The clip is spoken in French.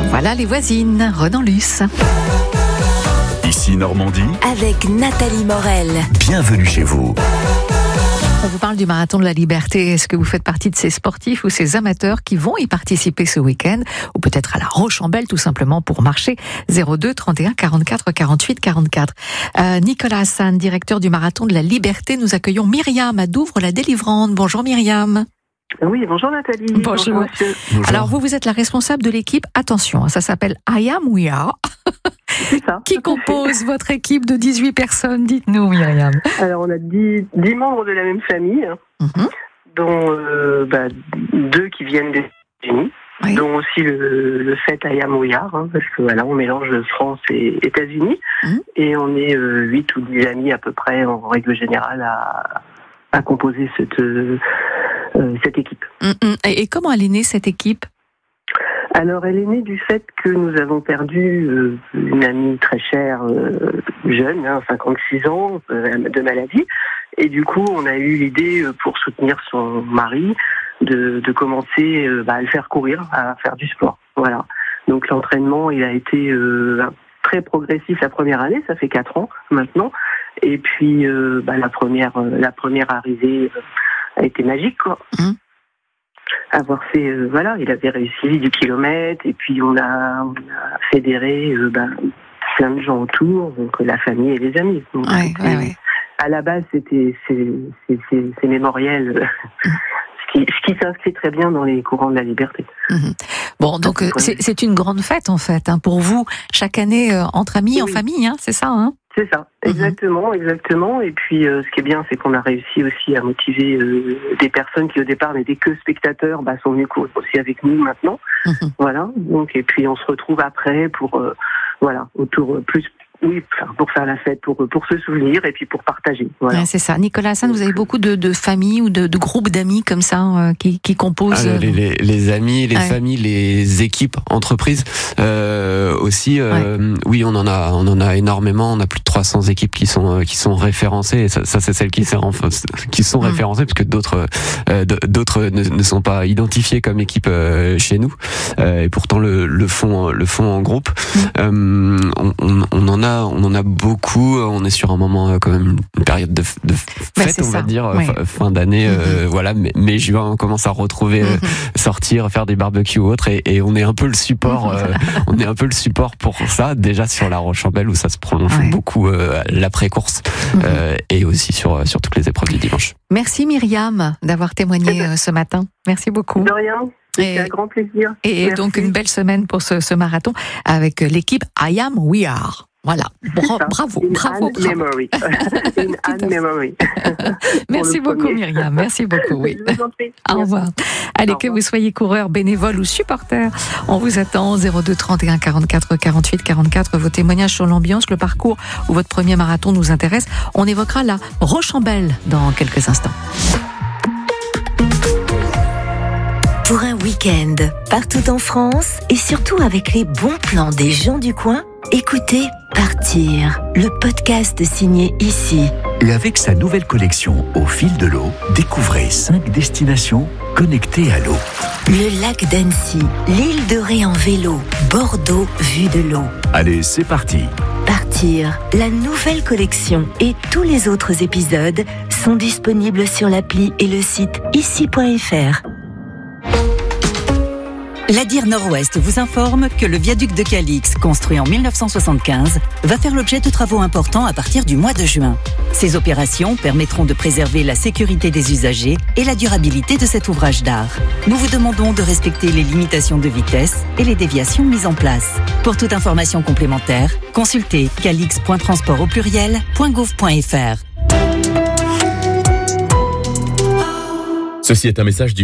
Voilà les voisines, Renan Luce. Ici Normandie, avec Nathalie Morel. Bienvenue chez vous. On vous parle du Marathon de la Liberté. Est-ce que vous faites partie de ces sportifs ou ces amateurs qui vont y participer ce week-end, ou peut-être à la Roche-en-Belle tout simplement pour marcher? 02 31 44 48 44. Nicolas Hassan, directeur du Marathon de la Liberté, nous accueillons Myriam à Douvres-la-Délivrante. Bonjour Myriam. Oui, bonjour Nathalie. Bonjour monsieur. Bonjour. Alors vous êtes la responsable de l'équipe. Attention, ça s'appelle I Am We Are. C'est ça. Qui compose votre équipe de 18 personnes? Dites-nous Myriam. Alors on a 10 membres de la même famille, dont 2 qui viennent des États-Unis, Oui. dont aussi le fait I Am We Are, parce que voilà, on mélange France et États-Unis, et on est 8 ou 10 amis à peu près en règle générale à composer cette équipe. Et comment elle est née cette équipe? Alors, elle est née du fait que nous avons perdu une amie très chère, jeune, 56 ans, de maladie. Et du coup, on a eu l'idée, pour soutenir son mari, de commencer à le faire courir, à faire du sport. Voilà. Donc, l'entraînement, il a été très progressif la première année, ça fait 4 ans maintenant. Et puis, la première arrivée a été magique, quoi. Avoir fait, il avait réussi du kilomètre, et puis on a fédéré plein de gens autour, donc la famille et les amis. Donc, à la base, c'est mémoriel, ce qui s'inscrit très bien dans les courants de la liberté. Bon, donc c'est une grande fête en fait, pour vous, chaque année entre amis, en famille, c'est ça, hein? C'est ça, exactement. Et puis, ce qui est bien, c'est qu'on a réussi aussi à motiver des personnes qui, au départ, n'étaient que spectateurs, sont venues courir aussi avec nous maintenant. Voilà. Donc, et puis, on se retrouve après pour, autour pour faire la fête, pour se souvenir et puis pour partager. Voilà. Ouais, c'est ça. Nicolas Hassan, vous avez beaucoup de familles ou de groupes d'amis comme ça qui composent les amis, les familles, les équipes, entreprises aussi. Oui, on en a énormément. On a plus de 300 équipes qui sont référencées. Et ça c'est celles qui sont référencées, parce que d'autres ne sont pas identifiées comme équipe chez nous. Et pourtant le font en groupe. On en a beaucoup. On est sur un moment quand même, une période de fête, on va dire, fin d'année. Mai, juin, on commence à retrouver, sortir, faire des barbecues ou autres, et on est un peu le support. On est un peu le support pour ça. Déjà sur la Roche-en-Belle, où ça se prolonge beaucoup l'après-course, et aussi sur toutes les épreuves du dimanche. Merci Myriam d'avoir témoigné ce matin. Merci beaucoup. De rien. C'est un grand plaisir. Et donc une belle semaine pour ce marathon avec l'équipe I Am We Are. Voilà, bravo. Memory. Memory. Merci beaucoup Myriam, merci beaucoup. Oui. Au revoir. Allez, que vous soyez coureur, bénévole ou supporter, on vous attend 02 31 44 48 44. Vos témoignages sur l'ambiance, le parcours ou votre premier marathon nous intéresse. On évoquera la Roche-en-Belle dans quelques instants. Pour un week-end partout en France et surtout avec les bons plans des gens du coin, écoutez Partir, le podcast signé Ici. Et avec sa nouvelle collection Au fil de l'eau, découvrez 5 destinations connectées à l'eau. Le lac d'Annecy, l'île de Ré en vélo, Bordeaux vue de l'eau. Allez, c'est parti. Partir, la nouvelle collection et tous les autres épisodes sont disponibles sur l'appli et le site ici.fr. L'Adir Nord-Ouest vous informe que le viaduc de Calix, construit en 1975, va faire l'objet de travaux importants à partir du mois de juin. Ces opérations permettront de préserver la sécurité des usagers et la durabilité de cet ouvrage d'art. Nous vous demandons de respecter les limitations de vitesse et les déviations mises en place. Pour toute information complémentaire, consultez calix.transport@gouv.fr. Ceci est un message du